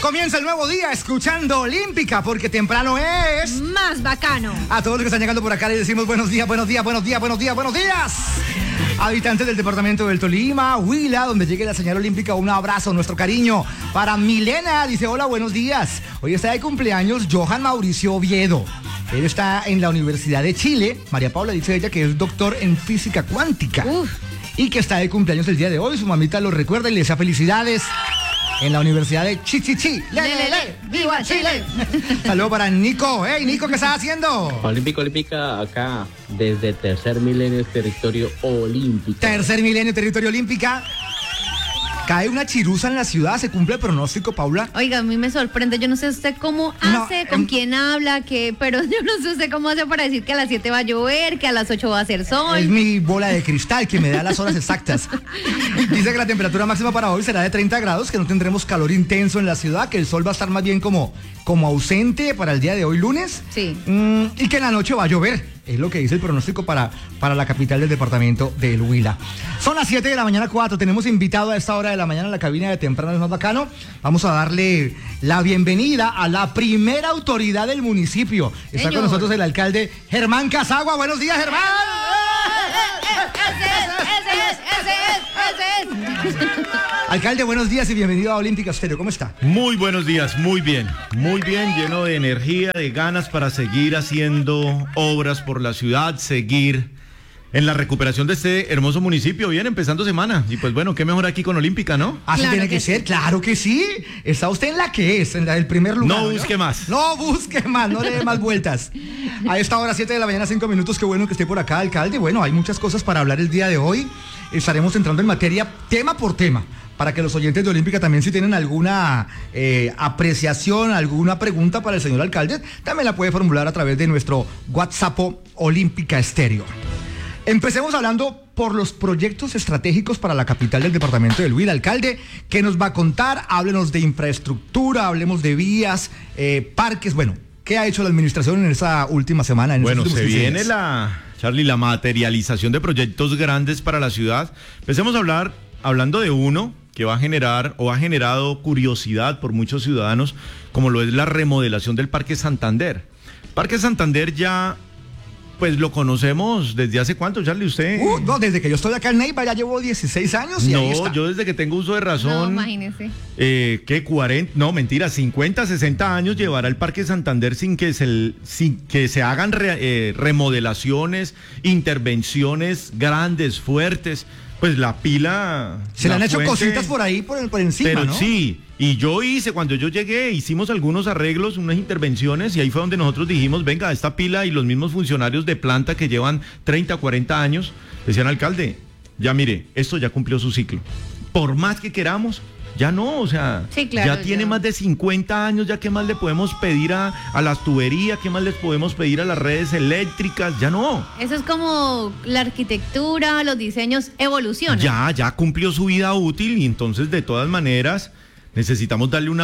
Comienza el nuevo día escuchando Olímpica, porque temprano es más bacano. A todos los que están llegando por acá les decimos buenos días, buenos días, buenos días, buenos días, buenos días. Habitantes del departamento del Tolima, Huila, donde llegue la señal olímpica, un abrazo, nuestro cariño. Para Milena, dice hola, buenos días. Hoy está de cumpleaños Johan Mauricio Oviedo. Él está en la Universidad de Chile. María Paula dice ella que es doctor en física cuántica. Y que está de cumpleaños el día de hoy. Su mamita lo recuerda y le desea felicidades. En la Universidad de Chichichi. ¡Viva Chile! Saludos para Nico. Hey, Nico, ¿qué estás haciendo? Olímpica, acá, desde Tercer Milenio Territorio Olímpica. Tercer Milenio Territorio Olímpica. Cae una chiruza en la ciudad, se cumple el pronóstico, Paula. Oiga, a mí me sorprende, yo no sé usted cómo hace, con quién habla, pero yo no sé usted cómo hace para decir que a las 7 va a llover, que a las 8 va a hacer sol. Es mi bola de cristal que me da las horas exactas. Dice que la temperatura máxima para hoy será de 30 grados, que no tendremos calor intenso en la ciudad, que el sol va a estar más bien como ausente para el día de hoy lunes. Sí. Y que en la noche va a llover. Es lo que dice el pronóstico para la capital del departamento del Huila. Son las 7 de la mañana 4. Tenemos invitado a esta hora de la mañana en la cabina de Temprano es más bacano. Vamos a darle la bienvenida a la primera autoridad del municipio. Está con nosotros el alcalde Germán Casagua. Buenos días, Germán. Ese es. Alcalde, buenos días y bienvenido a Olímpica Estéreo. ¿Cómo está? Muy buenos días, muy bien, lleno de energía, de ganas para seguir haciendo obras por la ciudad, seguir en la recuperación de este hermoso municipio, bien, empezando semana. Y pues bueno, qué mejor aquí con Olímpica, ¿no? Así claro tiene que ser, claro que sí. Está usted en la que es, en la del primer lugar. No busque más. No busque más, no le dé más vueltas. A esta hora, 7 de la mañana, 5 minutos, qué bueno que esté por acá, alcalde. Bueno, hay muchas cosas para hablar el día de hoy. Estaremos entrando en materia, tema por tema, para que los oyentes de Olímpica también, si tienen alguna apreciación, alguna pregunta para el señor alcalde, también la puede formular a través de nuestro WhatsApp Olímpica Estéreo. Empecemos hablando por los proyectos estratégicos para la capital del departamento del Huila. Alcalde, ¿qué nos va a contar? Háblenos de infraestructura, hablemos de vías, parques. Bueno, ¿qué ha hecho la administración en esa última semana? Bueno, se viene la materialización de proyectos grandes para la ciudad. Empecemos a hablar, hablando de uno que va a generar o ha generado curiosidad por muchos ciudadanos, como lo es la remodelación del Parque Santander. Parque Santander ya, pues lo conocemos desde hace cuánto, Charlie, usted. No, desde que yo estoy acá en Neiva ya llevo 16 años y ahí está. Yo desde que tengo uso de razón. No, imagínese. 50, 60 años llevará el Parque Santander sin que se hagan remodelaciones, intervenciones grandes, fuertes. Pues la pila... Se le han hecho cositas por ahí, por encima, pero ¿no? Sí, y cuando yo llegué, hicimos algunos arreglos, unas intervenciones, y ahí fue donde nosotros dijimos, venga, esta pila, y los mismos funcionarios de planta que llevan 30, 40 años, decían, alcalde, ya mire, esto ya cumplió su ciclo. Por más que queramos, ya no, o sea, sí, claro, ya tiene más de 50 años, ya qué más le podemos pedir a las tuberías, qué más les podemos pedir a las redes eléctricas, ya no. Eso es como la arquitectura, los diseños evolucionan. Ya cumplió su vida útil y entonces de todas maneras necesitamos darle una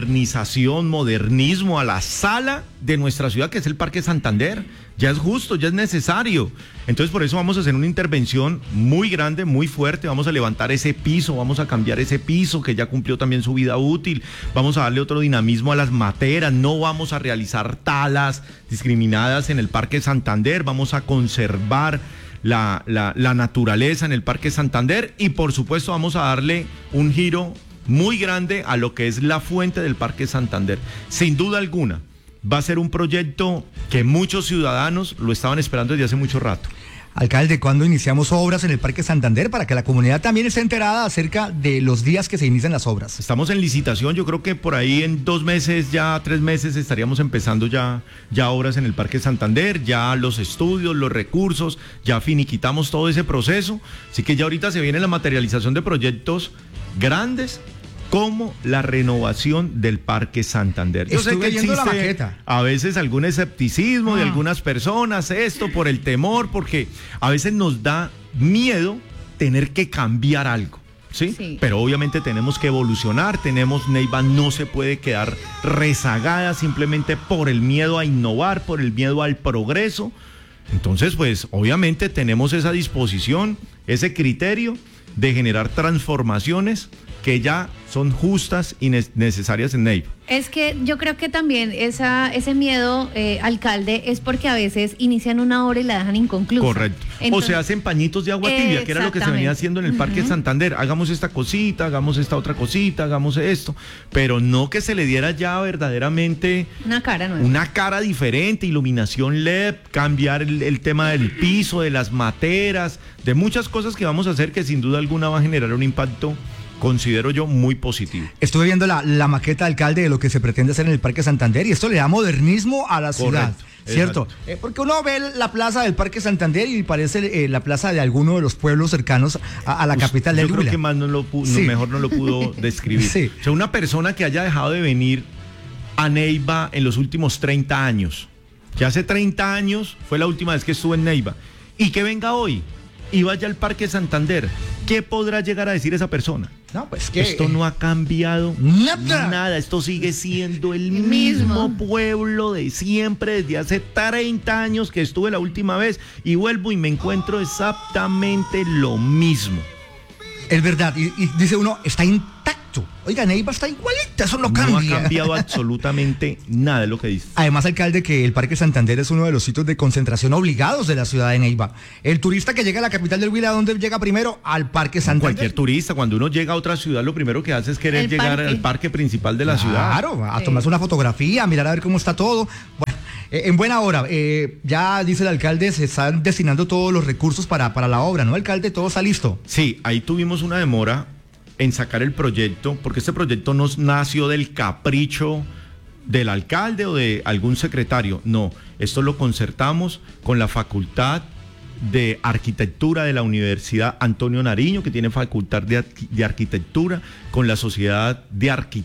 modernismo a la sala de nuestra ciudad, que es el Parque Santander. Ya es justo, ya es necesario. Entonces por eso vamos a hacer una intervención muy grande, muy fuerte. Vamos a levantar ese piso, vamos a cambiar ese piso que ya cumplió también su vida útil. Vamos a darle otro dinamismo a las materas. No vamos a realizar talas discriminadas en el Parque Santander. Vamos a conservar la naturaleza en el Parque Santander. Y por supuesto vamos a darle un giro muy grande a lo que es la fuente del Parque Santander. Sin duda alguna, va a ser un proyecto que muchos ciudadanos lo estaban esperando desde hace mucho rato. Alcalde, ¿cuándo iniciamos obras en el Parque Santander para que la comunidad también esté enterada acerca de los días que se inician las obras? Estamos en licitación, yo creo que por ahí en 2 meses, ya 3 meses estaríamos empezando ya obras en el Parque Santander, ya los estudios, los recursos, ya finiquitamos todo ese proceso, así que ya ahorita se viene la materialización de proyectos grandes como la renovación del Parque Santander. Yo sé que existe a veces algún escepticismo de algunas personas, esto por el temor, porque a veces nos da miedo tener que cambiar algo. ¿Sí? Pero obviamente tenemos que evolucionar, Neiva no se puede quedar rezagada simplemente por el miedo a innovar, por el miedo al progreso. Entonces, pues obviamente tenemos esa disposición, ese criterio de generar transformaciones que ya son justas y necesarias en Neiva. Es que yo creo que también ese miedo, alcalde, es porque a veces inician una obra y la dejan inconclusa. Correcto. Entonces, o se hacen pañitos de agua tibia, que era lo que se venía haciendo en el Parque Santander. Hagamos esta cosita, hagamos esta otra cosita, hagamos esto, pero no que se le diera ya verdaderamente una cara nueva. Una cara diferente, iluminación LED, cambiar el tema del piso, de las materas, de muchas cosas que vamos a hacer que sin duda alguna va a generar un impacto, considero yo, muy positivo. Estuve viendo la maqueta, alcalde, de lo que se pretende hacer en el Parque Santander y esto le da modernismo a la ciudad. Correcto, ¿cierto? Porque uno ve la plaza del Parque Santander y parece la plaza de alguno de los pueblos cercanos a la capital del Yo creo que más mejor no lo pudo describir. Sí. O sea, una persona que haya dejado de venir a Neiva en los últimos 30 años, que hace 30 años fue la última vez que estuvo en Neiva, y que venga hoy y vaya al Parque Santander, ¿qué podrá llegar a decir esa persona? No, pues que esto no ha cambiado nada, esto sigue siendo el mismo pueblo de siempre, desde hace 30 años que estuve la última vez, y vuelvo y me encuentro exactamente lo mismo. Es verdad, y dice uno, está intacto. Oiga, Neiva está igualita, eso no cambia. No ha cambiado absolutamente nada de lo que dice. Además, alcalde, que el Parque Santander es uno de los sitios de concentración obligados de la ciudad de Neiva. El turista que llega a la capital del Huila, ¿a dónde llega primero? Al Parque Santander. Cualquier turista, cuando uno llega a otra ciudad, lo primero que hace es querer llegar al parque principal de la ciudad. Claro, a tomarse una fotografía, a mirar a ver cómo está todo. Bueno, en buena hora, ya dice el alcalde, se están destinando todos los recursos para la obra, ¿no, alcalde? Todo está listo. Sí, ahí tuvimos una demora en sacar el proyecto, porque este proyecto no nació del capricho del alcalde o de algún secretario, no, esto lo concertamos con la Facultad de Arquitectura de la Universidad Antonio Nariño, que tiene facultad de arquitectura, con la Sociedad de